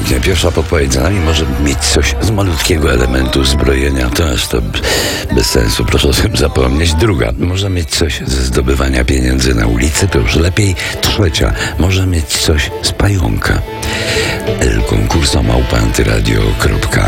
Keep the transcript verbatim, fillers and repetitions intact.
pięknie. Pierwsza podpowiedź za nami może mieć coś z malutkiego elementu zbrojenia. To aż to bez sensu, proszę o tym zapomnieć. Druga, może mieć coś ze zdobywania pieniędzy na ulicy, to już lepiej. Trzecia, może mieć coś z pająka. El Concurso małpa antyradio kropka